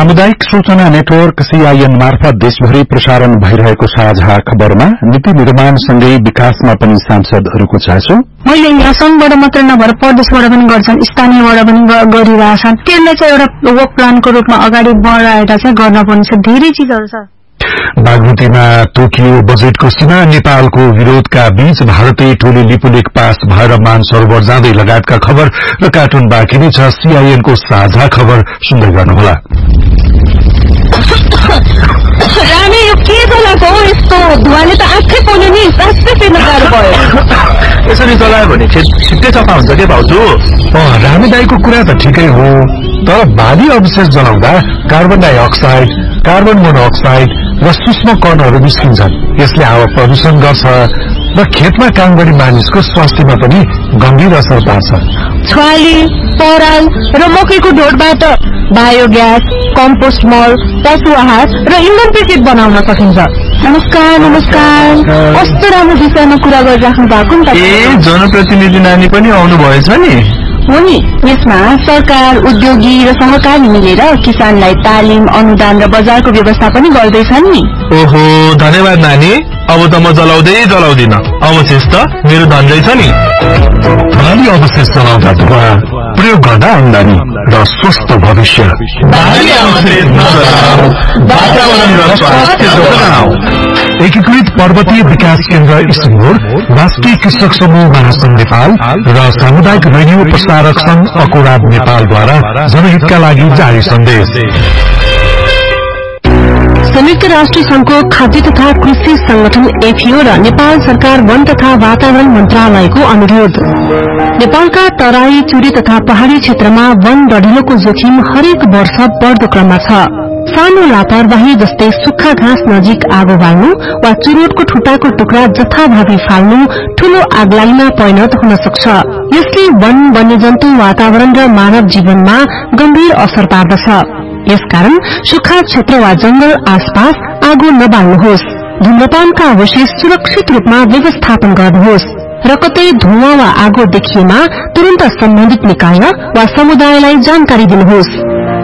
सामुदायिक सूचना network CIN मार्फत देशभरि प्रसारण भइरहेको साझा खबरमा नीति निर्माणसँगै विकासमा पनि सांसदहरूको चासो। मैले यहाँ संघबाट मात्र नभएर प्रदेशबाट पनि गर्छन्, स्थानीयबाट पनि गरिरहेछन्। त्यसलाई चाहिँ एउटा वर्क प्लानको रूपमा अगाडि बढाएर चाहिँ गर्न पर्ने छ। धेरै चिजहरू छ। बागमतीमा तोकियो बजेटको सीमा, नेपालको विरोधका बीच भारतीय टोली लिपुलेख पास भएर मानसरोवर जाँदै लगायतका खबर र कार्टुन बाँकी नै छ। सीआईएनको साझा खबर सुन्दै गर्नुहोला। रामे यो के चलाएको हो? यस्तो धुवाले त आँखै पोल्यो नि, सासै फेर्न गाह्रो भयो। यसरी चलायो भने छिट्टै सफा हुन्छ के भाउजू? रामे दाईको कुरा त ठिकै हो, तर भारी अवशेष जलाउँदा कार्बन डाइअक्साइड, कार्बन मोनोअक्साइड र सूक्ष्म कणहरू निस्किन्छन्। यसले हावा प्रदूषण गर्छ र खेतमा काम गर्ने मानिसको स्वास्थ्यमा पनि गम्भीर असर पार्छ। छुवाली, पराल र मकैको ढोडबाट बायोग्यास, कम्पोस्ट मल, पशु आहार र इन्धन पेकेट बनाउन सकिन्छ। नमस्कार। कस्तो राम्रो विषयमा कुरा गरिराख्नु भएको नि त। जनप्रतिनिधि नानी पनि आउनु भएछ नि? हो नि। यसमा सरकार, उद्योगी र सहकारी मिलेर किसानलाई तालिम, अनुदान र बजारको व्यवस्था पनि गर्दैछन् नि। ओहो, धन्यवाद नानी। अब त म जलाउँदिन। अवशेष त मेरो धन रहेछ नि। भारी अवशेष जलाउँदा धुवा, प्रयोग गर्दा आम्दानी र स्वस्थ भविष्य। एकीकृत पर्वतीय विकास केन्द्र सिंगुर, राष्ट्रिय कृषक समूह महासंघ नेपाल र सामुदायिक रेडियो प्रसारक संघ अकोराब नेपालद्वारा जनहितका लागि जारी सन्देश। संयुक्त राष्ट्र संघको खाद्य तथा कृषि संगठन एफएओ र नेपाल सरकार वन तथा वातावरण मन्त्रालयको अनुरोध। नेपालका तराई, चुरे तथा पहाड़ी क्षेत्रमा वन डढिलोको जोखिम हरेक वर्ष बढ़दो क्रममा छ। सानो लापरवाही जस्तै सुक्खा घाँस नजिक आगो बाल्नु वा चुरोटको ठुटाको टुक्रा जथाभावी फाल्नु ठूलो आगलागीमा परिणत हुन सक्छ। यसले वन, वन्यजन्तु, वातावरण र मानव जीवनमा गम्भीर असर पार्दछ। यसकारण सुक्खा क्षेत्र वा जंगल आसपास आगो नबाल्नुहोस्। धूम्रपानका अवशेष सुरक्षित रूपमा व्यवस्थापन गर्नुहोस् र कतै धुवाँ वा आगो देखिएमा तुरन्त सम्बन्धित निकाय वा समुदायलाई जानकारी दिनुहोस्।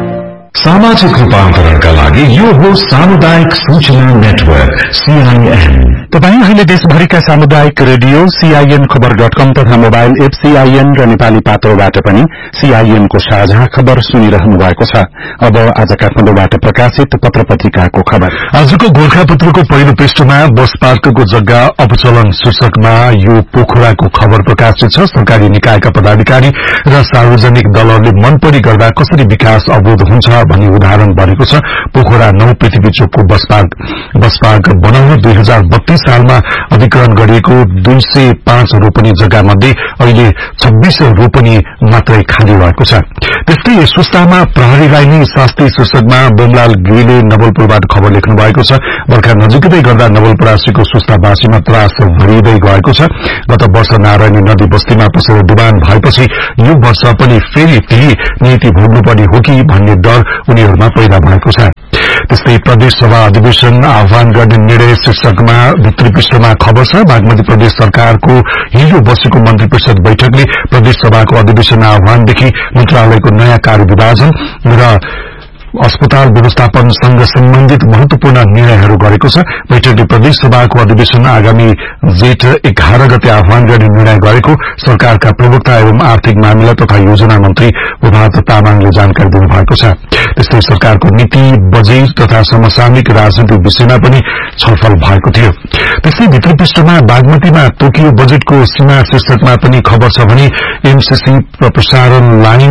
सामाजिक रूपान्तरणका लागि यो हो सामुदायिक सूचना नेटवर्क सीआईएन। तपाईं अहिले देशभरिका सामुदायिक रेडियो सीआईएन खबर.com तथा मोबाइल एप सीआईएन र नेपाली पात्रोबाट पनि सीआईएन को साझा खबर सुनिरहनु भएको छ। अब आज काठमाडौँबाट प्रकाशित पत्र पत्रिकाको खबर। आजको गोर्खापत्रको पहिलो पृष्ठमा बस पार्कको जग्गा अवचलन शीर्षकमा यो पोखराको खबर प्रकाशित छ। सरकारी निकायका पदाधिकारी र सार्वजनिक दलहरूले मनपरी गर्दा कसरी विकास अवरोध हुन्छ भन्ने उदाहरण बनेको छ। पोखरा 9 पृथ्वी चोकको बस पार्क बनाउन 2032 सालमा अधिग्रहण गरिएको 205 रोपनी जग्गा मध्ये अहिले 26 रोपनी मात्रै खाली भएको छ। त्यस्तै यस पुस्तामा प्रहरीलाई नै शास्ति शीर्षकमा बोमलाल गिरीले नवलपुरबाट खबर लेख्नु भएको छ। बर्खा नजिकै गर्दा नवलपरासीको सुस्तावासीमा त्रास भरिँदै गएको छ। गत वर्ष नारायणी नदी बस्तीमा पसेर डुबान भएपछि यो वर्ष पनि फेरि त्यही नीति भोग्नुपर्ने हो कि भन्ने डर उनीहरूमा पैदा भएको छ। त्यस्तै प्रदेश सभा अधिवेशन आह्वान गर्ने निर्णय शीर्षकमा भित्री पृष्ठमा खबर छ। बागमती प्रदेश सरकारको हिजो बसेको मन्त्री परिषद बैठकले प्रदेश सभाको अधिवेशन आह्वानदेखि मन्त्रालयको नयाँ कार्यविभाजन र अस्पताल व्यवस्थापनसँग सम्बन्धित महत्वपूर्ण निर्णयहरू गरेको छ। बैठकले प्रदेश सभाको अधिवेशन आगामी जेठ 11 गते आह्वान गर्ने निर्णय गरेको सरकारका प्रवक्ता एवं आर्थिक मामिला तथा योजना मन्त्री प्रभात तामाङले जानकारी दिनुभएको छ। त्यस्तै सरकारको नीति, बजेट तथा समसामयिक राजनीतिक विषयमा पनि छलफल भएको थियो। त्यस्तै भित्री पृष्ठमा बागमतीमा तोकियो बजेटको सीमा शीर्षकमा पनि खबर छ भने एमसीसी प्रसारण लाइन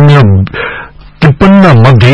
53 मध्ये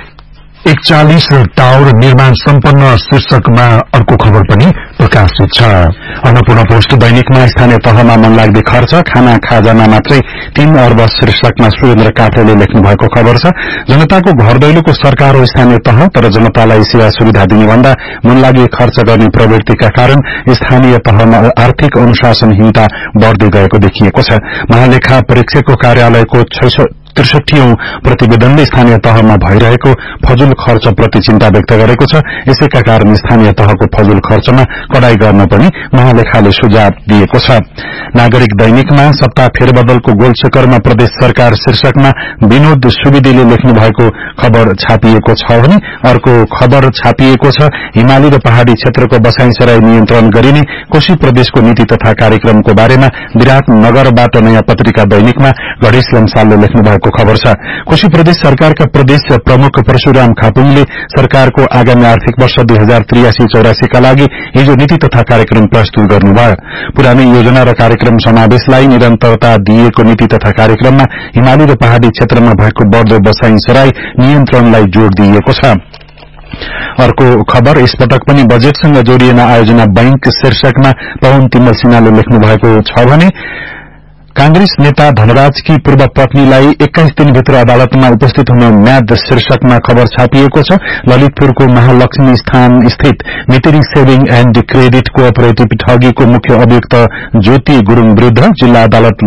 41 टावर निर्माण सम्पन्न शीर्षकमा अर्को खबर पनि प्रकाशित छ। अन्नपूर्ण पोस्ट दैनिकमा स्थानीय तहमा मनलाग्दे खर्च, खाना खाजामा मात्रै 3 अर्ब शीर्षकमा सुरेन्द्र काफ्लेले लेख्नु भएको खबर छ। जनताको घर दैलोको सरकार हो स्थानीय तह, तर जनतालाई सेवा सुविधा दिनुभन्दा मनलागी खर्च गर्ने प्रवृत्तिका कारण स्थानीय तहमा आर्थिक अनुशासनहीनता बढ़दै गएको देखिएको छ। महालेखा परीक्षकको कार्यालयको 63औं प्रतिवेदनले स्थानीय तहमा भइरहेको फजुल खर्चप्रति चिन्ता व्यक्त गरेको छ। यसैका कारण स्थानीय तहको फजुल खर्चमा कडाई गर्न पनि महालेखाले सुझाव दिएको छ। नागरिक दैनिकमा सत्ता फेरबदलको गोलचक्करमा प्रदेश सरकार शीर्षकमा विनोद सुवेदीले लेख्नु भएको खबर छापिएको छ भने अर्को खबर छापिएको छ हिमाली र पहाड़ी क्षेत्रको बसाईसराई नियन्त्रण गरिने कोशी प्रदेशको नीति तथा कार्यक्रमको बारेमा विराटनगरबाट नयाँ पत्रिका दैनिकमा गणेश लम्सालले लेख्नु भएको खबर छ। कोशी प्रदेश सरकारका प्रदेश प्रमुख परशुराम खापुङले सरकारको आगामी आर्थिक वर्ष 2083-84 का लागि हिजो नीति तथा कार्यक्रम प्रस्तुत गर्नुभयो। पुरानै योजना र कार्यक्रम समावेशलाई निरन्तरता दिएको नीति तथा कार्यक्रममा हिमाली र पहाड़ी क्षेत्रमा भएको बढ्दो बसाईसराई नियन्त्रणलाई जोड़ दिइएको छ। अर्को खबर यसपटक पनि बजेटसँग जोडिएन आयोजना बैंक शीर्षकमा पवन तिमल सिन्हाले लेख्नु भएको छ भने कांग्रेस नेता धनराजकी पूर्व पत्नीलाई 21 दिनभित्र अदालतमा उपस्थित हुन म्याद शीर्षकमा खबर छापिएको छ। ललितपुरको महालक्ष्मी स्थान स्थित मितेरी सेभिङ एण्ड क्रेडिट कोअपरेटिभ ठगीको मुख्य अभियुक्त ज्योति गुरूङ विरूद्ध जिल्ला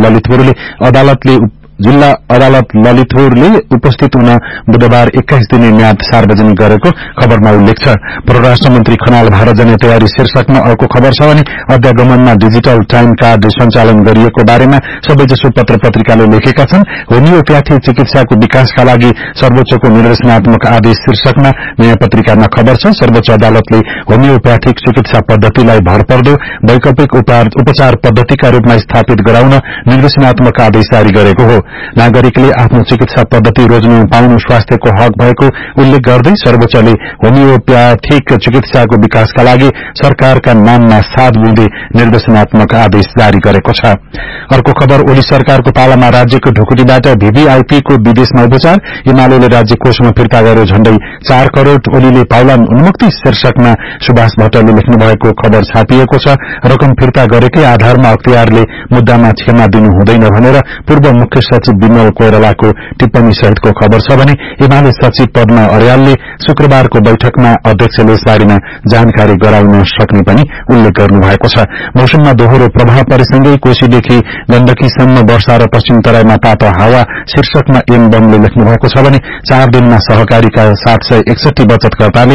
अदालत ललितपुरले उपस्थित हुन बुधबार 21 दिने म्याद सार्वजनिक गरेको खबरमा उल्लेख छ। परराष्ट्र मन्त्री खनाल भारत जाने तयारी शीर्षकमा अर्को खबर छ भने अध्यागमनमा डिजिटल टाइम कार्ड सञ्चालन गरिएको बारेमा सबैजसो पत्र पत्रिकाले लेखेका छन्। होमियोप्याथी चिकित्साको विकासका लागि सर्वोच्चको निर्देशनात्मक आदेश शीर्षकमा नयाँ पत्रिकामा खबर छ। सर्वोच्च अदालतले होमियोप्याथिक चिकित्सा पद्धतिलाई भरपर्दो वैकल्पिक उपचार पद्धतिका रूपमा स्थापित गराउन निर्देशनात्मक आदेश जारी गरेको हो। नागरिकले आफ्नो चिकित्सा पद्धति रोज्न पाउनु स्वास्थ्यको हक भएको उल्लेख गर्दै सर्वोच्चले होमियोप्याथिक चिकित्साको विकासका लागि सरकारका नाममा 7 बुँदे निर्देशनात्मक आदेश जारी गरेको छ। अर्को खबर ओली सरकारको पालामा राज्यको ढुकुटीबाट भीभीआईपी को विदेशमा उपचार हिमालयले राज्य कोषमा फिर्ता गर्यो झण्डै 4 करोड़ ओलीले पाउलान् उन्मुक्ति शीर्षकमा सुभाष भट्टले लेख्नु भएको खबर छापिएको छ। रकम फिर्ता गरेकै आधारमा अख्तियारले मुद्दामा क्षमा दिनु हुँदैन भनेर पूर्व मुख्य सचिव विमल कोइरालाको टिप्पणी सहितको खबर छ भने एमाले सचिव पद्मा अर्यालले शुक्रबारको बैठकमा अध्यक्षले यसबारेमा जानकारी गराउन सक्ने पनि उल्लेख गर्नु भएको छ। मौसममा दोहोरो प्रभाव परेसँगै कोशीदेखि गण्डकीसम्म वर्षा र पश्चिम तराईमा तातो हावा शीर्षकमा एम बमले लेख्नु भएको छ भने 4 दिनमा सहकारीका 761 बचतकर्ताले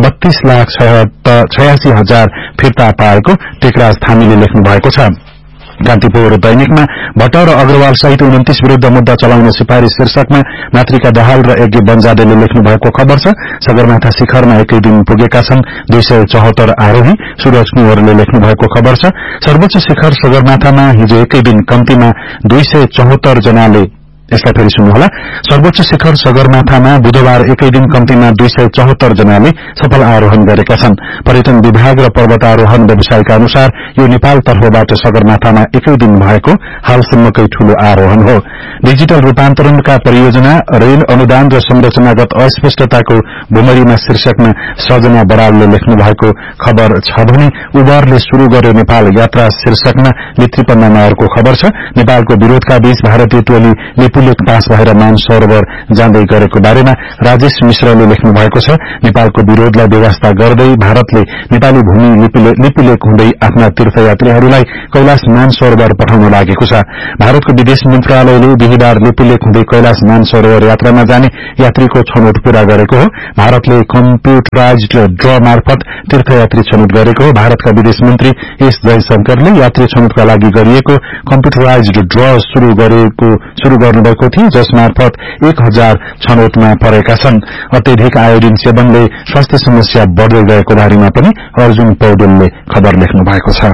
32,86,000 फिर्ता पाएको टेकराज थामीले लेख्नु भएको छ। कान्तिपुर दैनिकमा भट्ट र अग्रवाल सहित 29 विरूद्ध मुद्दा चलाउन सिफारिश शीर्षकमा मातृका दाहाल र यज्ञ बन्जादेले लेख्नु भएको खबर छ। सगरमाथा शिखरमा एकै दिन पुगेका छन् 274 आरोही सूरज कुँवरले लेख्नु भएको खबर छ। सर्वोच्च शिखर सगरमाथामा हिजो एकै दिन कम्तीमा 274 जनाले यसलाई फेरि सुन्नुहोला। सर्वोच्च शिखर सगरमाथामा बुधबार एकै दिन कम्तीमा 274 जनाले सफल आरोहण गरेका छन्। पर्यटन विभाग र पर्वतारोहण व्यवसायका अनुसार यो नेपाल तर्फबाट सगरमाथामा एकै दिन भएको हालसम्मकै ठूलो आरोहण हो। डिजिटल रूपान्तरणका परियोजना रेल अनुदान र संरचनागत अस्पष्टताको भुमरीमा शीर्षकमा सजना बरालले लेख्नु भएको खबर छ भने उबरले शुरू गर्यो नेपाल यात्रा शीर्षकमा भित्रीपन्नामा अर्को खबर छ। नेपालको विरोधका बीच भारतीय टोली लिपुलेक पास भएर मानसरोवर जाँदै गरेको बारेमा राजेश मिश्रले लेख्नु भएको छ। नेपालको विरोधलाई व्यवस्था गर्दै भारतले नेपाली भूमि लिपुलेक हुँदै आफ्ना तीर्थयात्रीहरूलाई कैलाश मानसरोवर पठाउन लागेको छ। भारतको विदेश मन्त्रालयले बिहिबार लिपुलेक हुँदै कैलाश मानसरोवर यात्रामा जाने यात्रीको छनौट पूरा गरेको हो। भारतले कम्प्युटराइज्ड ड्र मार्फत तीर्थयात्री छनौट गरेको हो। भारतका विदेश मन्त्री एस जयशंकरले यात्री छनौटका लागि गरिएको कम्प्युटराइज्ड ड्र शुरू गर्नुभएको थियो, जसमार्फत 1000 छनौटमा परेका छन्। अत्यधिक आयोडिन सेवनले स्वास्थ्य समस्या बढ्दै गएको बारेमा पनि अर्जुन पौडेलले खबर लेख्नु भएको छ।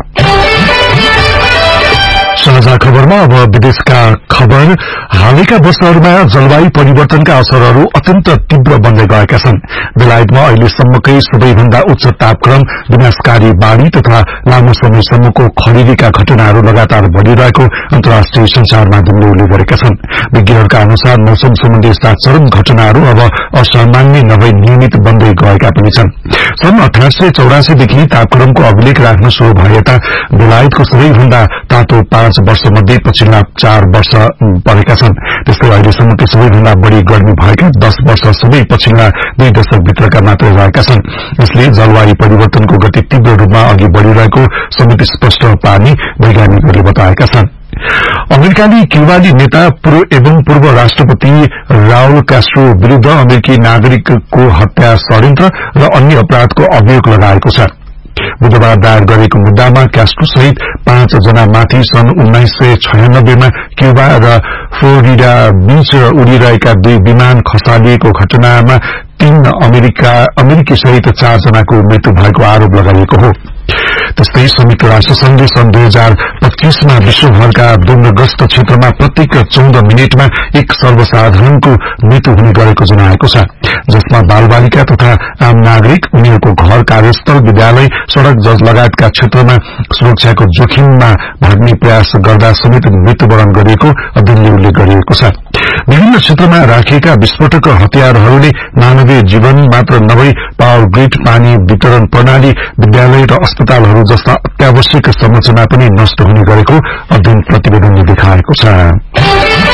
साझा खबरमा अब विदेशका खबर। हालैका वर्षहरूमा जलवायु परिवर्तनका असरहरू अत्यन्त तीव्र बन्दै गएका छन्। बेलायतमा अहिलेसम्मकै सबैभन्दा उच्च तापक्रम, विनाशकारी बाढ़ी तथा लामो समयसम्मको खडेरीका घटनाहरू लगातार बढ़िरहेको अन्तर्राष्ट्रिय संचार माध्यमले उल्लेख गरेका छन्। विज्ञहरूका अनुसार मौसम सम्बन्धी यस्ता चरम घटनाहरू अब असामान्य नभई नियमित बन्दै गएका पनि छन्। सन् 1884 देखि तापक्रमको अभिलेख राख्न शुरू भए यता बेलायतको सबैभन्दा तातो 5 वर्षमध्ये पछिल्ला 4 वर्ष परेका छन्। त्यस्तै अहिलेसम्मकै सबैभन्दा बढ़ी गर्मी भएका 10 वर्ष सबै पछिल्ला 2 दशकभित्रका मात्र रहेका छन्। यसले जलवायु परिवर्तनको गति तीव्र रूपमा अघि बढ़िरहेको समेत स्पष्ट पार्ने वैज्ञानिकहरूले बताएका छन्। अमेरिकाली क्युबाली नेता पूर्व राष्ट्रपति राउल कास्ट्रो विरूद्ध अमेरिकी नागरिकको हत्या षड्यन्त्र र अन्य अपराधको अभियोग लगाएको छ। बुधबार दायर गरेको मुद्दामा क्यास्ट्रो सहित 5 जनामाथि सन् 1996 मा क्युबा र फ्लोरिडा बीच उडिरहेका 2 विमान खसालिएको घटनामा 3 अमेरिकी सहित 4 जनाको मृत्यु भएको आरोप लगाइएको हो। त्यस्तै संयुक्त राष्ट्र संघले सन् 2025 मा विश्वभरका दुर्गग्रस्त क्षेत्रमा प्रत्येक 14 मिनटमा एक सर्वसाधारणको मृत्यु हुने गरेको जनाएको छ, जसमा बालबालिका तथा आम नागरिक उनीहरूको घर, कार्यस्थल, विद्यालय, सड़क लगायतका क्षेत्रमा सुरक्षाको जोखिममा भाग्ने प्रयास गर्दा समेत मृत्युवरण गरिएको अध्ययनले उल्लेख गरिएको छ। विभिन्न क्षेत्रमा राखिएका विस्फोटक हतियारहरूले मानवीय जीवन मात्र नभई पावर ग्रिड, पानी वितरण प्रणाली, विद्यालय र अस्पतालहरू जस्ता अत्यावश्यक संरचना पनि नष्ट हुने गरेको अध्ययन प्रतिवेदनले देखाएको छ।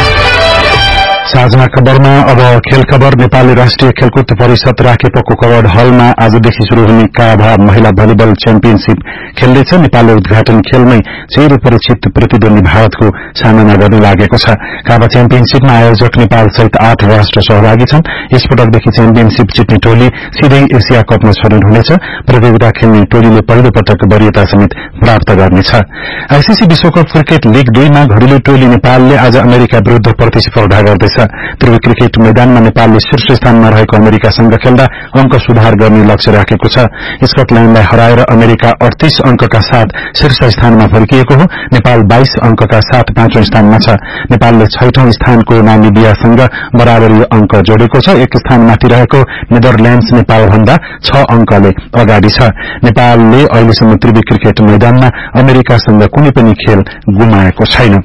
साझमा खबरमा अब खेल खबर। नेपाली राष्ट्रिय खेलकुद परिषद राखेपको कवर्ड हलमा आजदेखि शुरू हुने काभा महिला भलिबल च्याम्पियनशीप खेल्दैछ। नेपालले उद्घाटन खेलमै चिर परिचित प्रतिद्वन्दी भारतको सामना गर्न लागेको छ। काभा च्याम्पियनशीपमा आयोजक नेपाल सहित 8 राष्ट्र सहभागी छन्। यसपटकदेखि च्याम्पियनशीप जित्ने टोली सिधै एसिया कपमा छनौट हुनेछ। प्रतियोगिता खेल्ने टोलीले पहिलो पटक वरियता समेत प्राप्त गर्नेछ। आईसीसी विश्वकप क्रिकेट लीग 2 मा घरेलु टोली नेपालले आज अमेरिका विरूद्ध प्रतिस्पर्धा गर्दैछ। ध्रुवी क्रिकेट मैदानमा नेपालले शीर्ष स्थानमा रहेको अमेरिकासँग खेल्दा अंक सुधार गर्ने लक्ष्य राखेको छ। स्कटल्याण्डलाई हराएर अमेरिका 38 अंकका साथ शीर्ष स्थानमा फर्किएको हो। नेपाल 22 अंकका साथ 5औं स्थानमा छ। नेपालले 6औं स्थानको नामिबियासँग बराबरी अंक जोडेको छ। एक स्थानमाथि रहेको नेदरल्याण्ड्स नेपालभन्दा 6 अंकले अगाडि छ। नेपालले अहिलेसम्म ध्रुवी क्रिकेट मैदानमा अमेरिकासँग कुनै पनि खेल गुमाएको छैन।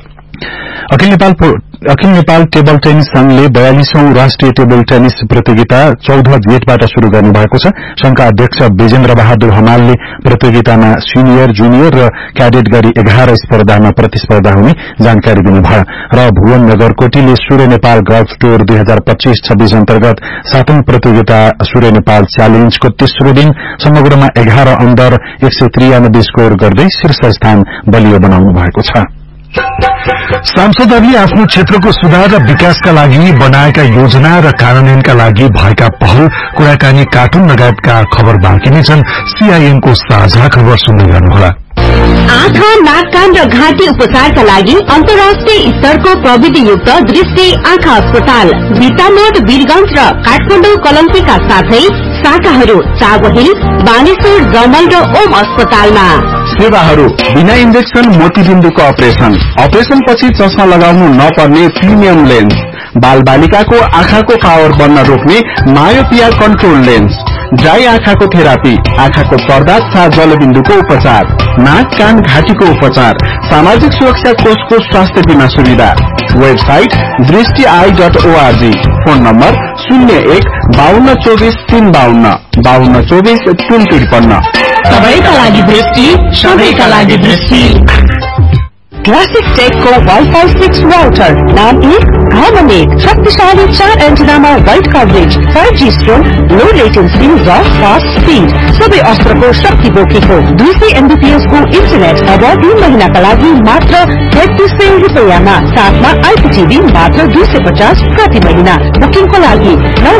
अखिल नेपाल टेबल टेनिस संघले 42औं राष्ट्रिय टेबल टेनिस प्रतियोगिता 14 जेठबाट शुरू गर्नु भएको छ। संघका अध्यक्ष विजेन्द्र बहादुर हमालले प्रतियोगितामा सिनियर, जुनियर र क्याडेट गरी 11 स्पर्धामा प्रतिस्पर्धा हुने जानकारी दिनुभयो। र भुवन नगरकोटीले सूर्य नेपाल गल्फ टुर 2025-26 अन्तर्गत 7औं प्रतियोगिता सूर्य नेपाल च्यालेन्जको तेस्रो दिन समग्रमा 11 अन्डर 193 स्कोर गर्दै शीर्ष स्थान बलियो बनाउनु भएको छ। सांसदहरूले आफ्नो क्षेत्रको सुधार र विकासका लागि बनाएका योजना र कार्यान्वयनका लागि भएका पहल, कुराकानी, कार्टुन लगायतका खबर बाँकी नै छन्। सीआईएमको साझा खबर सुन्दै गर्नुहोला। आँखा, नाक, कान र घाँटी उपचारका लागि अन्तर्राष्ट्रिय स्तरको प्रविधियुक्त दृष्टि आँखा अस्पताल भिटानोड, वीरगंज र काठमाडौँ कलम्पीका साथै शाखाहरू चाबहिल, बानेश्वर, जमल र ओम अस्पतालमा। सेवाहरू बिना इन्जेक्सन मोतीबिन्दुको अपरेशन पछि चस्मा लगाउनु नपर्ने प्रिमियम लेन्स, बाल बालिकाको आँखाको पावर बन्न रोक्ने मायोपिया कन्ट्रोल लेन्स, ड्राई आँखाको थेरापी, आँखाको पर्दा तथा जलबिन्दुको उपचार, नाक, कान, घाँटीको उपचार, सामाजिक सुरक्षा कोषको स्वास्थ्य बीमा सुविधा। वेबसाइट दृष्टि.org। Phone number 01 52 24 352 52 24 353। सबैका लागि दृष्टि, सबैका लागि दृष्टि। क्लासिक टेकको वाइफाई 6 राउटर, नाम 1, भ्रमण 1, शक्तिशाली 4 एन्टिनामा वाइड कभरेज, 5G स्ट्रोङ, लो लेटेन्सी र फास्ट स्पिड, सबै अस्त्रको शक्ति बोकेको 200 Mbps को इन्टरनेट अब 2 महिनाका लागि मात्र 3300 रुपैयाँमा, साथमा आइपीटीभी मात्र 250 प्रति महिना। बुकिङको लागि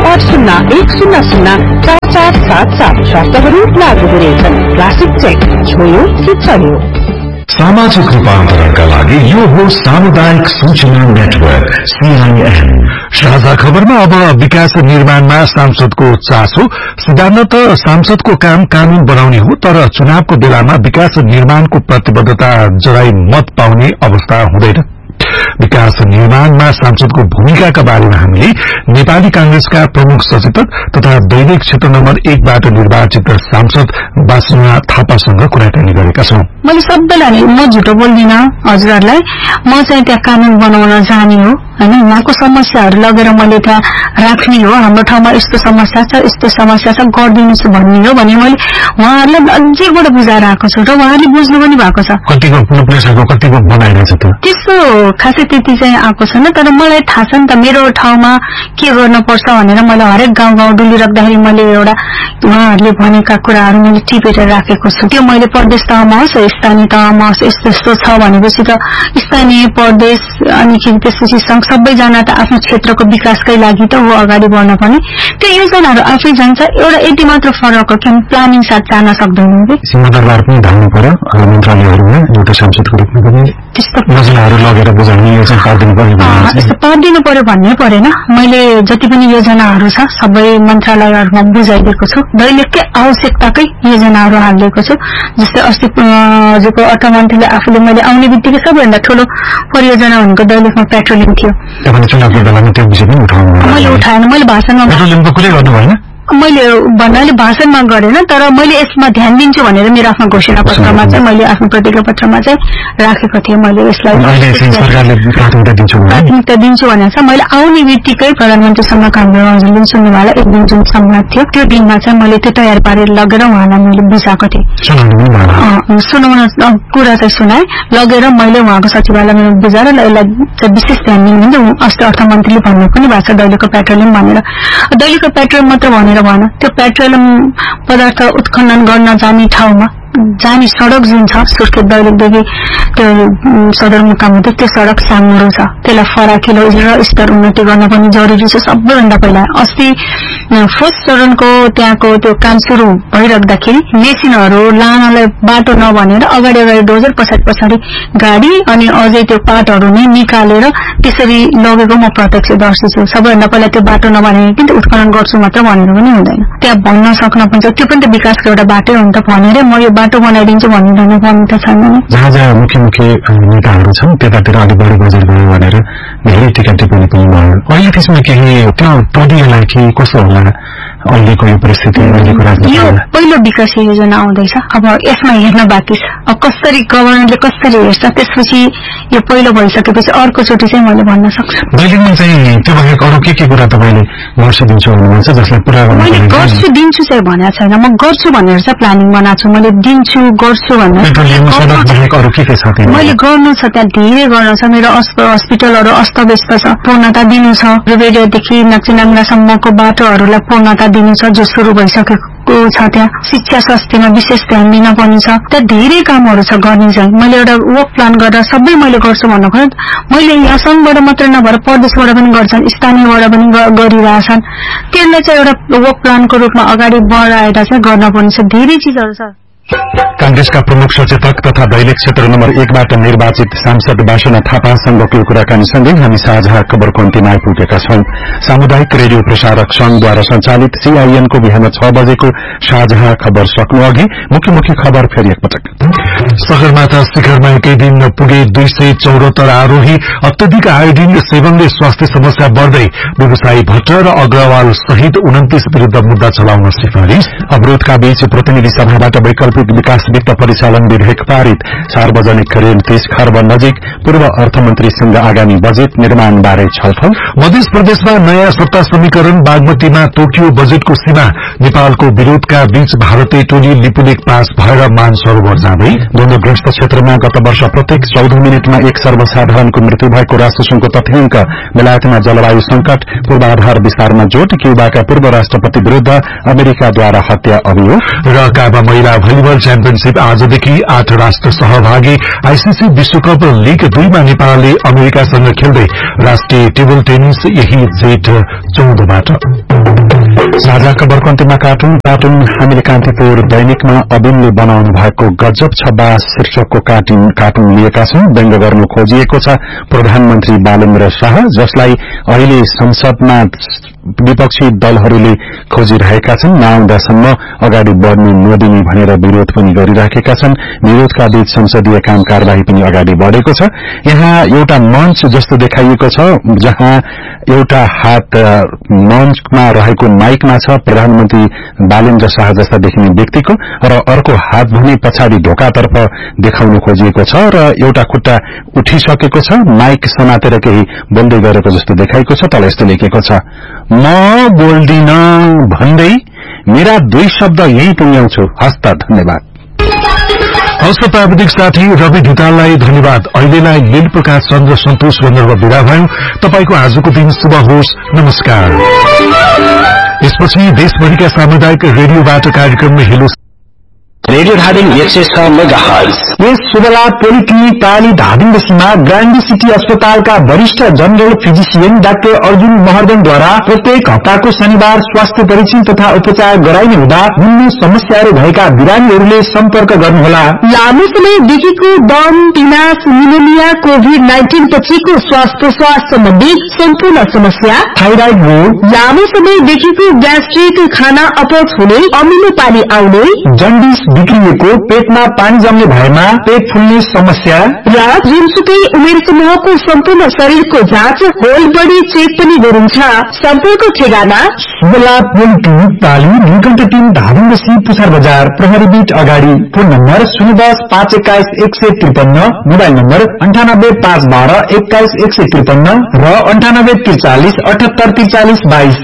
9801004477 शर्तहरू लागू हुनेछन्। क्लासिक टेक, छोयो कि चल्यो। सामाजिक रूपान्तरणका लागि यो हो सामुदायिक सूचना नेटवर्क सीआईएन। साझा खबरमा अब विकास निर्माणमा सांसदको चासो। सिद्धान्त सांसदको काम कानून बनाउने हो, तर चुनावको बेलामा विकास निर्माणको प्रतिबद्धता जराई मत पाउने अवस्था हुँदैन। विकास निर्माणमा सांसदको भूमिकाका बारेमा हामीले नेपाली कांग्रेसका प्रमुख सचेतक तथा दैनिक क्षेत्र नम्बर 1 बाट निर्वाचित सांसद बासुना थापासँग कुराकानी गरेका छौं। मैले सबैलाई म झुटो बोल्दिन हजुरहरूलाई, म चाहिँ त्यहाँ कानून बनाउन जाने हो हैन, यहाँको समस्याहरू लगेर मैले त्यहाँ राख्ने हो। हाम्रो ठाउँमा यस्तो समस्या छ, यस्तो समस्या छ, गरिदिनुहोस् भन्ने हो भने मैले उहाँहरूलाई अझैबाट बुझाएर आएको छु र उहाँले बुझ्नु पनि भएको छ। कतिको प्रेसरको कतिको बनाइरहेछ त, त्यस्तो खासै त्यति चाहिँ आएको छैन। तर मलाई थाहा छ नि त मेरो ठाउँमा के गर्न पर्छ भनेर मैले हरेक गाउँ डुलिराख्दाखेरि मैले एउटा उहाँहरूले भनेका कुराहरू मैले टिपेर राखेको छु। त्यो मैले प्रदेश तहमा होस् स्थानीय तहमा होस् यस्तो यस्तो छ भनेपछि त स्थानीय प्रदेश अनि त्यसपछि संघ सबैजना त आफ्नो क्षेत्रको विकासकै लागि त हो अगाडि बढ्न पनि त्यो योजनाहरू आफै जान्छ। एउटा यति मात्र फरक हो कि प्लानिङ साथ जान सक्दैनौँ कि सीमादरबार पनि धाल्नु पर्यो मन्त्रालयहरूमा एउटा सांसदको रूपमा पनि त्यस्तो योजनाहरू लगेर बुझाउने योजना पारिदिनु पर्यो यस्तो पारिदिनु पर्यो भन्ने परेन। मैले जति पनि योजनाहरू छ सबै मन्त्रालयहरूमा बुझाइदिएको छु। दैनिककै आवश्यकताकै योजनाहरू हालिदिएको छु। जस्तै अस्ति हजुरको अर्थमन्त्रीले आफूले मैले आउने बित्तिकै सबैभन्दा ठूलो परियोजना भनेको दैनिकमा पेट्रोलियम थियो। तपाईले चुनावको बेलामा त्यो विषय पनि उठाउनु मैले उठाएन। मैले भाषणमा पेट्रोलियमको कुरै गर्नु भएन। मैले भन्नाले भाषणमा गरेन तर मैले यसमा ध्यान दिन्छु भनेर मेरो आफ्नो घोषणा पत्रमा चाहिँ मैले आफ्नो प्रतिज्ञा पत्रमा चाहिँ राखेको थिएँ। मैले यसलाई प्राथमिकता दिन्छु भनेर चाहिँ मैले आउने बित्तिकै प्रधानमन्त्रीसँग हाम्रो हजुरले सुन्नुभयो एक दिन जुन सम्वाद थियो त्यो दिनमा चाहिँ मैले त्यो तयार पारेर लगेर उहाँलाई मैले बुझाएको थिएँ। सुनाउन कुरा चाहिँ सुनाएँ लगेर मैले उहाँको सचिवालयमा बुझाएर यसलाई विशेष ध्यान दिनु अस्ति अर्थमन्त्रीले भन्नु पनि भएको छ दैलेको पेट्रोलियम भनेर। दैलेको पेट्रोलियम मात्र भनेर भन त्यो पेट्रोलियम पदार्थ उत्खनन गर्न जाने ठाउँमा जाने सड़क जुन छ सुर्खेत दैलेखदेखि त्यो सदरमुकाम हुँदै त्यो सड़क साङ्गरो छ। त्यसलाई फराकिलो र स्तर उन्नति गर्न पनि जरुरी छ। सबैभन्दा पहिला अस्ति फर्स्ट चरणको त्यहाँको त्यो काम सुरु भइराख्दाखेरि मेसिनहरू लानलाई बाटो नभनेर अगाडि डोजर पछाडि गाडी अनि अझै त्यो पाटहरू नै निकालेर त्यसरी लगेको म प्रत्यक्षदर्शी छु। सबैभन्दा पहिला त्यो बाटो नभनेर किन उत्खनन गर्छु मात्र भनेर पनि हुँदैन। त्यहाँ भन्न सक्न पनि त्यो पनि त विकासको एउटा बाटो हो नि त भनेर म यो बाटो बनाइदिन्छु भन्नु पर्ने त छैन नि। जहाँ जहाँ मुख्य नेताहरू छन् त्यतातिर अलिक बढी बजेट भयो भनेर धेरै टिका टिप्पणी पनि भयो। अहिले त्यसमा केही त्यो टोडिएला कि कसो होला अहिलेको यो परिस्थिति अहिलेको राजनीति? यो पहिलो विकास योजना आउँदैछ। अब यसमा हेर्न बाँकी छ। अब कसरी गभर्नरले कसरी हेर्छ त्यसपछि यो पहिलो भइसकेपछि अर्कोचोटि चाहिँ मैले भन्न सक्छु। दैलेखमा चाहिँ त्यो बाहेक अरू के कुरा तपाईँले गर्छु दिन्छु भन्नुहुन्छ जसलाई पुरा गर्न? मैले गर्छु दिन्छु चाहिँ भनेको छैन। म गर्छु भनेर चाहिँ प्लानिङ बनाएको छु। मैले दिन्छु गर्छु भनेर मैले गर्नु छ। त्यहाँ धेरै गर्न छ। मेरो हस्पिटलहरू अस्तव्यस्त छ पूर्णता दिनु छ। रुबेडियादेखि नाक्चिनाङ्लासम्मको बाटोहरूलाई पूर्णता दिनु छ जो सुरु भइसकेको छ। त्यहाँ शिक्षा स्वास्थ्यमा विशेष ध्यान दिन पर्ने छ। त्यहाँ धेरै कामहरू छ गर्ने चाहिँ। मैले एउटा वर्क प्लान गरेर सबै मैले गर्छु भन्नको मैले यहाँ संघबाट मात्र नभएर प्रदेशबाट पनि गर्छन् स्थानीयबाट पनि गरिरहेछन्। त्यसलाई चाहिँ एउटा वर्क प्लानको रूपमा अगाडि बढाएर चाहिँ गर्न पर्ने छ। धेरै चिजहरू छ। कांग्रेसका प्रमुख सचेतक तथा दैलेख क्षेत्र नम्बर 1 बाट निर्वाचित सांसद बासना थापासँगको कुराकानीसँगै हामी साझा खबरको अन्तिम आइपुगेका छौं। सामुदायिक रेडियो प्रसारक संघद्वारा सञ्चालित CIN को बिहान 6 बजेको साझा खबर सक्नु अघि मुख्य खबर फेरि एकपटक। सगरमाथा शिखरमा एकै दिन पुगे 274 आरोही। अत्यधिक आयोडिन सेवनले स्वास्थ्य समस्या बढ्दै व्यवसायी भट्ट र अग्रवाल सहित 29 विरूद्ध मुद्दा चलाउन सिफारिश। अवरोधका बीच प्रतिनिधि सभाबाट वैकल्पिक विकास वित्त परिचालन विधेयक पारित। सार्वजनिक ऋण 30 खर्ब नजिक। पूर्व अर्थमन्त्रीसँग आगामी बजेट निर्माण बारे छलफल। मध्य प्रदेशमा नयाँ सत्ता समीकरण। बागमतीमा तोकियो बजेटको सीमा। नेपालको विरोधका बीच भारतीय टोली लिपुलेक पास भएर मानसरोवर जाँदै। द्वन्द्वग्रस्त क्षेत्रमा गत वर्ष प्रत्येक 14 मिनटमा एक सर्वसाधारणको मृत्यु भएको राष्ट्रसंघको तथ्याङ्क। बेलायतमा जलवायु संकट। पूर्वाधार विस्तारमा जोड। क्युबाका पूर्व राष्ट्रपति विरूद्ध अमेरिकाद्वारा हत्या अभियोग। र काबा महिला भलिबल च्याम्पियनशीप आजदेखि 8 राष्ट्र सहभागी। आईसीसी विश्वकप लीग 2 मा नेपालले अमेरिकासँग खेल्दै। राष्ट्रिय टेबल टेनिस यही जेठ 14 बाट। साझा खबरको अन्त्यमा कार्टुन हामीले कान्तिपुर दैनिकमा अबिनले बनाउनु भएको गजब छब्बा शीर्षकको कार्टुन लिएका छौं। व्यङ्ग गर्नु खोजिएको छ प्रधानमन्त्री बालेन्द्र शाह जसलाई अहिले संसदमा विपक्षी दलहरूले खोजिरहेका छन्। नआउँदासम्म अगाडि बढ़ने नदिने भनेर विरोध पनि गरिराखेका छन्। विरोधका बीच संसदीय काम कार्यवाही पनि अगाडि बढ़ेको छ। यहाँ एउटा मञ्च जस्तो देखाइएको छ जहाँ एउटा हात मञ्चमा रहेको माइकमा छ प्रधानमन्त्री बालेन्द्र शाह जस्ता देखिने व्यक्तिको र अर्को हात भने पछाडि ढोकातर्फ देखाउन खोजिएको छ र एउटा खुट्टा उठिसकेको छ। माइक समातेर केही बोल्दै गरेको जस्तो देखाइएको छ। तल यस्तो लेखेको छ म बोल्दिन भन्दै मेरा 2 शब्द यही टुङ्ग्याउँछु। हस्त धन्यवाद। हस्त प्राविधिक साथी रवि ढुटाललाई धन्यवाद। अहिलेलाई लील प्रकाश चन्द्र सन्तोष बन्नेर बिदा भयौं। तपाईको आजको दिन शुभ होस्। नमस्कार। यसपछि देशभरिका सामुदायिक रेडियोबाट कार्यक्रम हेलो रेडियो धादिङ 106 मेगाहर्ज। यस शुभलाभ पोलिक्लिनिक पाली धादिङमा ग्रान्डी सिटी अस्पतालका वरिष्ठ जनरल फिजिशियन डाक्टर अर्जुन महर्दनद्वारा प्रत्येक हप्ताको शनिबार स्वास्थ्य परीक्षण तथा उपचार गराइने हुँदा विभिन्न समस्याहरू भएका बिरामीहरूले सम्पर्क गर्नुहोला। लामो समयदेखिको दम, पिनास, निमोनिया, कोभिड-19 पछिको श्वास प्रश्वास सम्बन्धी सम्पूर्ण समस्या, थाइराइड रोग, लामो समयदेखिको ग्यास्ट्रिक, खाना अपच हुने, अमिलो पानी आउने, जन्डिस बिग्रिएको, पेटमा पानी जम्ने भएमा पेट फुल्ने समस्या र जुनसुकै उमेर समूहको सम्पूर्ण शरीरको जाँच, होल बडी चेक पनि गरिन्छ। सम्पर्क ठेगाना शुभलाभ पोलिक्लिनिक पाली, नीलकण्ठ 3 धादिङसी पुछार बजार, प्रहरी बीट अगाडि। फोन नम्बर 010-521-153, मोबाइल नम्बर 98-512-21153 र 98-43-78-43-22।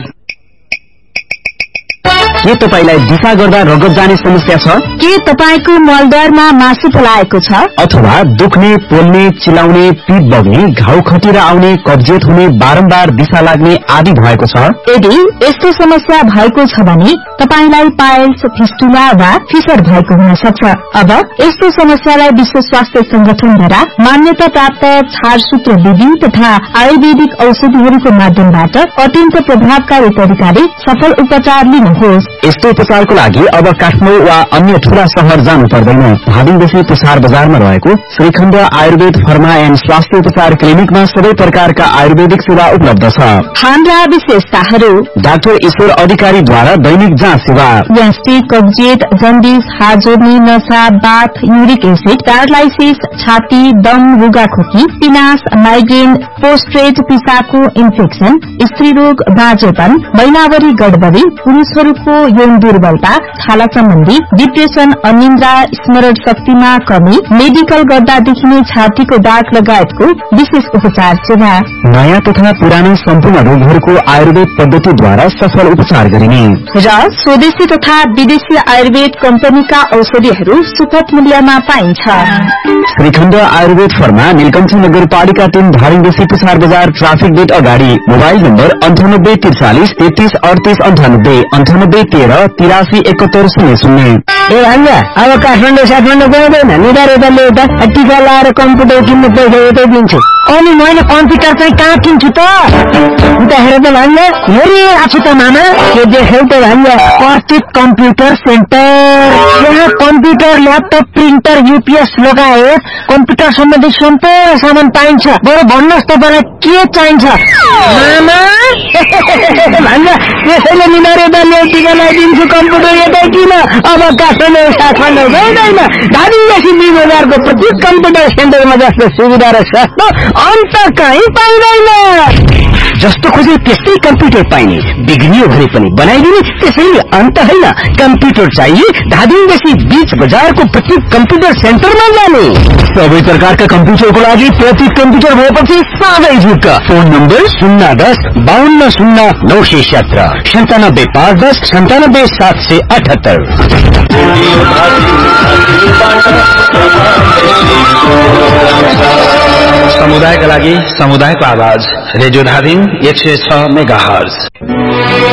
के तपाईलाई दिशा गर्दा रगत जाने समस्या छ? के तपाईको मलद्वारमा मासु पलाएको छ? अथवा दुख्ने, पोल्ने, चिलाउने, पीत बग्ने, घाउ खटिएर आउने, कब्जियत हुने, बारम्बार दिशा लाग्ने आदि भएको छ? यदि यस्तो समस्या भएको छ भने तपाईलाई पाइल्स, फिस्टुला वा फिसर भएको हुन सक्छ। अब यस्तो समस्यालाई विश्व स्वास्थ्य संगठनद्वारा मान्यता प्राप्त छारसूत्र विधि तथा आयुर्वेदिक औषधिहरूको माध्यमबाट अत्यन्त प्रभावकारी तरिकाले सफल उपचार लिनुहोस्। यस्तो उपचारको लागि अब काठमाडौँ वा अन्य ठूला शहर जानु पर्दैन। धादिङदेखि पुछार बजारमा रहेको श्रीखण्ड आयुर्वेद फर्मा एण्ड स्वास्थ्य उपचार क्लिनिकमा सबै प्रकारका आयुर्वेदिक सेवा उपलब्ध छ। हाम्रा विशेषताहरू: डाक्टर ईश्वर अधिकारीद्वारा दैनिक जाँच सेवा, ग्यास्ट्रिक, कब्जियत, जन्डिस, हात जोड्ने, नशा, बाथ, युरिक एसिड, प्यारालाइसिस, छाती, दम, रुगाखोकी, पिनास, माइग्रेन, पोस्ट्रेट, पिसाबको इन्फेक्सन, स्त्री रोग, बाँझेपन, महिनावरी गडबडी, पुरूषहरूको यौन दुर्बलता, छाला सम्बन्धी, डिप्रेसन, अनिन्द्रा, स्मरण शक्तिमा कमी, मेडिकल गर्दा देखिने छातीको दाग लगायतको विशेष उपचार सेवा। नयाँ तथा पुराना सम्पूर्ण रोगहरूको आयुर्वेद पद्धतिद्वारा सफल उपचार गरिने र स्वदेशी तथा विदेशी आयुर्वेद कम्पनीका औषधिहरू सुपथ मूल्यमा पाइन्छ। श्रीखण्ड आयुर्वेद फर्मा, नीलकण्ठ नगरपालिका 3, धादिङदेखि पुछार बजार, ट्राफिक गेट अगाडि। Mobile number 98-43-33-38-98, 98-13-83-7100। ए भन्दा अब काठमाडौँ गउँदैन, निधारेताले यता टिका लाएर कम्प्युटर किन्ने पैसा यतै दिन्छु। अनि मैले कम्प्युटर चाहिँ कहाँ किन्छु त? उता हेर त भन्दा हेरिरहेको छु त मामा। के देख्यौ त भन्दा? प्रतीक कम्प्युटर सेन्टर। यहाँ कम्प्युटर, ल्यापटप, प्रिन्टर, युपीएस लगायत कम्प्युटर सम्बन्धी सम्पूर्ण सामान पाइन्छ। बरु भन्नुहोस् तपाईँलाई के चाहिन्छ मामा? भन्दा त्यसैले निधारेताले टिका लगाइदिन्छु, कम्प्युटर यतै किन। अब काठमाडौँ गउँदैन, धादिङदेखि 20 बजारको प्रत्येक कम्प्युटर सेन्टरमा जस्तो सुविधा र सस्तो अन्त कहीँ पाइँदैन। जस्तो खोजे त्यस्तै कम्प्युटर पाइने, बिग्रियो भने पनि बनाइदिने, त्यसैले अन्त होइन। कम्प्युटर चाहिए धादिङदेखि 20 बजारको प्रत्येक कम्प्युटर सेन्टरमा जाने। सबै प्रकारका कम्प्युटरको लागि प्रत्येक कम्प्युटर भएपछि साधै झुक्क। Phone number 010-5209-917, 97-510-97-778। समुदायका लागि समुदायको आवाज, रेडियो धादिङ 106 मेगाहर्ज।